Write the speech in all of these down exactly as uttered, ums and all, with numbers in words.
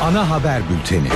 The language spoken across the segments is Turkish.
Ana haber bülteni.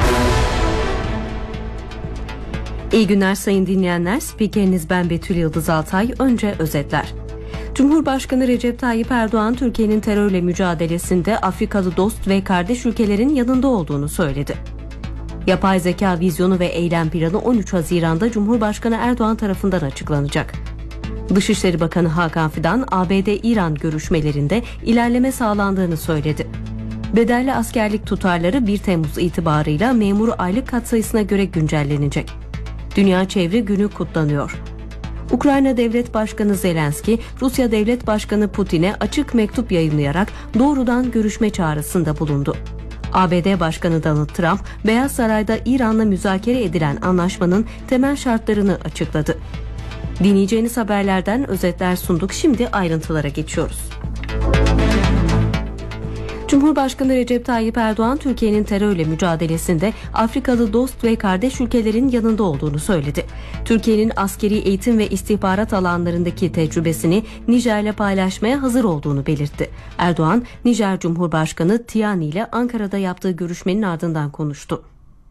İyi günler sayın dinleyenler. Spikeriniz ben Betül Yıldız Altay. Önce özetler. Cumhurbaşkanı Recep Tayyip Erdoğan, Türkiye'nin terörle mücadelesinde Afrikalı dost ve kardeş ülkelerin yanında olduğunu söyledi. Yapay zeka vizyonu ve eylem planı on üç Haziran'da Cumhurbaşkanı Erdoğan tarafından açıklanacak. Dışişleri Bakanı Hakan Fidan, A B D-İran görüşmelerinde ilerleme sağlandığını söyledi. Bedelli askerlik tutarları bir Temmuz itibarıyla memur aylık katsayısına göre güncellenecek. Dünya Çevre Günü kutlanıyor. Ukrayna Devlet Başkanı Zelenski, Rusya Devlet Başkanı Putin'e açık mektup yayımlayarak doğrudan görüşme çağrısında bulundu. A B D Başkanı Donald Trump, Beyaz Saray'da İran'la müzakere edilen anlaşmanın temel şartlarını açıkladı. Dinleyeceğiniz haberlerden özetler sunduk. Şimdi ayrıntılara geçiyoruz. Cumhurbaşkanı Recep Tayyip Erdoğan, Türkiye'nin terörle mücadelesinde Afrikalı dost ve kardeş ülkelerin yanında olduğunu söyledi. Türkiye'nin askeri eğitim ve istihbarat alanlarındaki tecrübesini Nijer'le paylaşmaya hazır olduğunu belirtti. Erdoğan, Nijer Cumhurbaşkanı Tiani ile Ankara'da yaptığı görüşmenin ardından konuştu.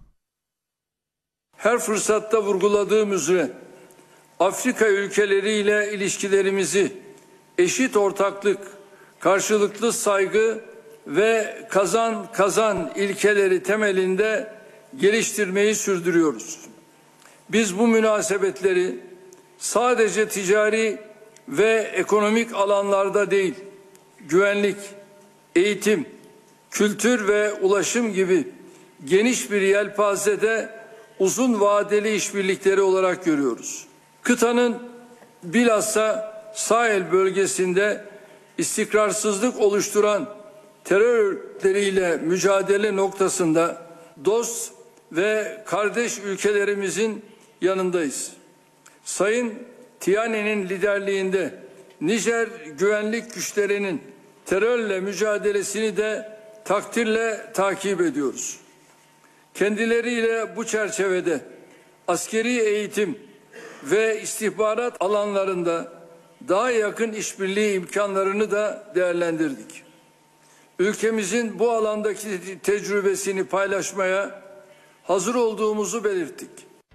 Her fırsatta vurguladığım üzere Afrika ülkeleriyle ilişkilerimizi eşit ortaklık, karşılıklı saygı ve kazan kazan ilkeleri temelinde geliştirmeyi sürdürüyoruz. Biz bu münasebetleri sadece ticari ve ekonomik alanlarda değil, güvenlik, eğitim, kültür ve ulaşım gibi geniş bir yelpazede uzun vadeli işbirlikleri olarak görüyoruz. Kıtanın bilhassa Sahel bölgesinde istikrarsızlık oluşturan terörleriyle mücadele noktasında dost ve kardeş ülkelerimizin yanındayız. Sayın Tiani'nin liderliğinde Nijer güvenlik güçlerinin terörle mücadelesini de takdirle takip ediyoruz. Kendileriyle bu çerçevede askeri eğitim ve istihbarat alanlarında daha yakın işbirliği imkanlarını da değerlendirdik. Ülkemizin bu alandaki tecrübesini paylaşmaya hazır olduğumuzu belirttik.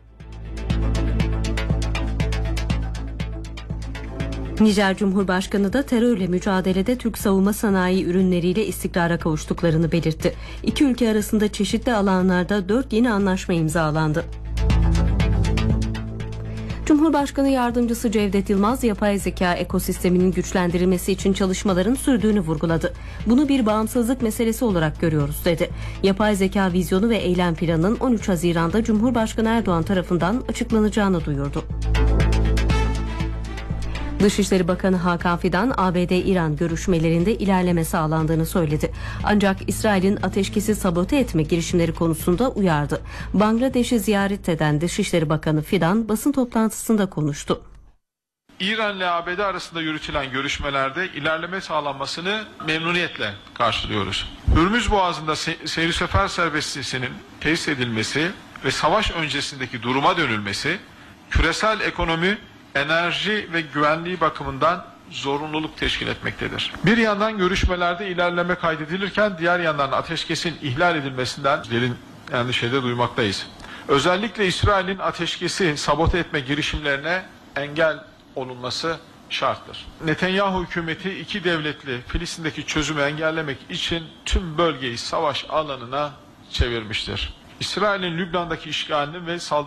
Nijer Cumhurbaşkanı da terörle mücadelede Türk savunma sanayi ürünleriyle istikrara kavuştuklarını belirtti. İki ülke arasında çeşitli alanlarda dört yeni anlaşma imzalandı. Cumhurbaşkanı Yardımcısı Cevdet Yılmaz, yapay zeka ekosisteminin güçlendirilmesi için çalışmaların sürdüğünü vurguladı. Bunu bir bağımsızlık meselesi olarak görüyoruz dedi. Yapay zeka vizyonu ve eylem planının on üç Haziran'da Cumhurbaşkanı Erdoğan tarafından açıklanacağını duyurdu. Dışişleri Bakanı Hakan Fidan, A B D-İran görüşmelerinde ilerleme sağlandığını söyledi. Ancak İsrail'in ateşkesi sabote etme girişimleri konusunda uyardı. Bangladeş'i ziyaret eden Dışişleri Bakanı Fidan basın toplantısında konuştu. İran ile A B D arasında yürütülen görüşmelerde ilerleme sağlanmasını memnuniyetle karşılıyoruz. Hürmüz Boğazı'nda se seyir sefer serbestliğinin tesis edilmesi ve savaş öncesindeki duruma dönülmesi, küresel ekonomi, enerji ve güvenliği bakımından zorunluluk teşkil etmektedir. Bir yandan görüşmelerde ilerleme kaydedilirken diğer yandan ateşkesin ihlal edilmesinden derin endişede duymaktayız. Özellikle İsrail'in ateşkesi sabote etme girişimlerine engel olunması şarttır. Netanyahu hükümeti iki devletli Filistin'deki çözümü engellemek için tüm bölgeyi savaş alanına çevirmiştir. İsrail'in Lübnan'daki işgalinin ve saldırı